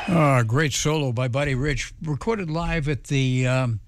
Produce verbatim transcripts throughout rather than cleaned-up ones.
Uh, great solo by Buddy Rich, recorded live at the um,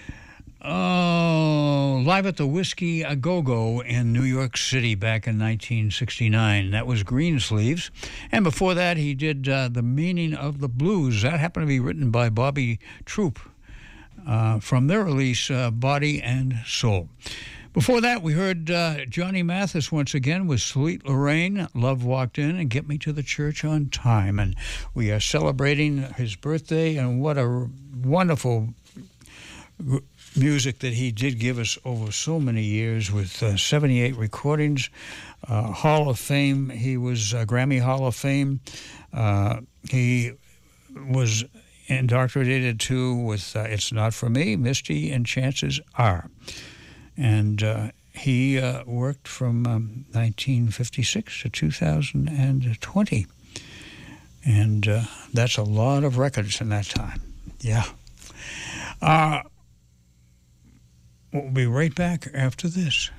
oh, live at the Whiskey A Go Go in New York City back in nineteen sixty-nine. That was Greensleeves, and before that he did uh, The Meaning of the Blues. That happened to be written by Bobby Troup uh, from their release uh, Body and Soul. Before that, we heard uh, Johnny Mathis once again with Sweet Lorraine, Love Walked In, and Get Me to the Church on Time. And we are celebrating his birthday, and what a wonderful music that he did give us over so many years with uh, seventy-eight recordings, uh, Hall of Fame. He was uh, Grammy Hall of Fame. Uh, he was indoctrinated, too, with uh, It's Not For Me, Misty, and Chances Are. And uh, he uh, worked from um, nineteen fifty-six to two thousand twenty. And uh, that's a lot of records in that time. Yeah. Uh, we'll be right back after this.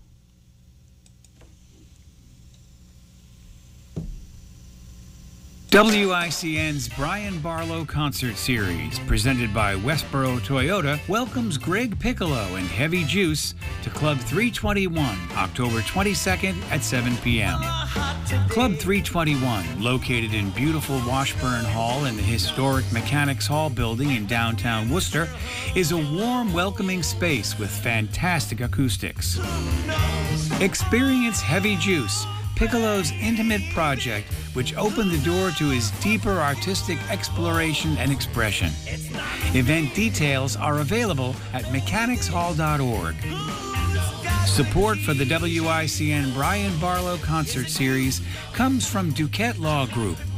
W I C N's Brian Barlow Concert Series, presented by Westboro Toyota, welcomes Greg Piccolo and Heavy Juice to Club three twenty-one, October twenty-second at seven p.m. Club three twenty-one, located in beautiful Washburn Hall in the historic Mechanics Hall building in downtown Worcester, is a warm, welcoming space with fantastic acoustics. Experience Heavy Juice, Piccolo's intimate project, which opened the door to his deeper artistic exploration and expression. Event details are available at mechanics hall dot org. Support for the W I C N Brian Barlow Concert Series comes from Duquette Law Group,